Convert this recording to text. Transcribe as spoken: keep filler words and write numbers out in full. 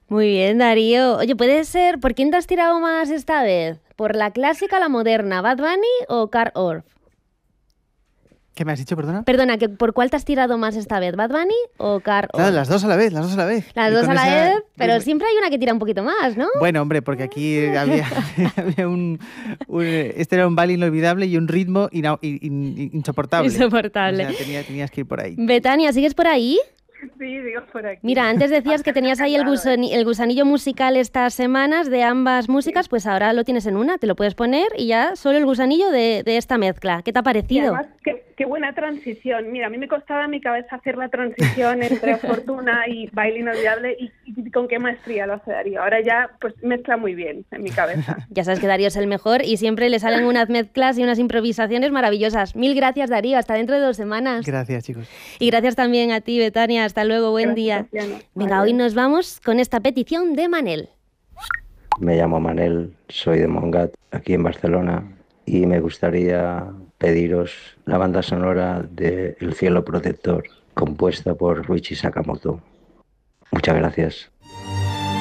Muy bien, Darío. Oye, ¿puede ser, por quién te has tirado más esta vez? ¿Por la clásica, la moderna, Bad Bunny o Carl Orff? ¿Qué me has dicho, perdona? Perdona, que ¿por cuál te has tirado más esta vez? ¿Bad Bunny o Carl Claro, Orff? las dos a la vez, las dos a la vez. Las Y dos con a la esa- vez, pero siempre hay una que tira un poquito más, ¿no? Bueno, hombre, porque aquí había, había un, un- Este era un baile inolvidable y un ritmo ina- in- in- insoportable. Insoportable. O sea, tenía- tenías que ir por ahí. Betania, ¿sigues por ahí? Sí, digo por aquí. Mira, antes decías que tenías ahí el, gusani- el gusanillo musical estas semanas de ambas músicas, pues ahora lo tienes en una, te lo puedes poner y ya solo el gusanillo de, de esta mezcla. ¿Qué te ha Y parecido? además, qué, qué buena transición. Mira, a mí me costaba en mi cabeza hacer la transición entre Fortuna y Baile Inolvidable y, y con qué maestría lo hace Darío. Ahora ya pues mezcla muy bien en mi cabeza. Ya sabes que Darío es el mejor y siempre le salen unas mezclas y unas improvisaciones maravillosas. Mil gracias, Darío. Hasta dentro de dos semanas. Gracias, chicos. Y gracias también a ti, Betania. Hasta luego. Buen Gracias, día. Tatiana. Venga, Vale. hoy nos vamos con esta petición de Manel. Me llamo Manel, soy de Montgat, aquí en Barcelona, y me gustaría pediros la banda sonora de El cielo protector, compuesta por Ruichi Sakamoto. Muchas gracias.